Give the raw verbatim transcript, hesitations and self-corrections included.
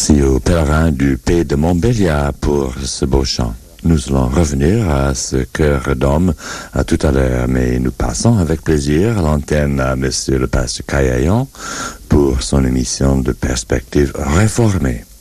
Merci aux pèlerins du Pays de Montbéliard pour ce beau chant. Nous allons revenir à ce cœur d'homme à tout à l'heure, mais nous passons avec plaisir à l'antenne à Monsieur le pasteur Caillayon pour son émission de perspective réformée.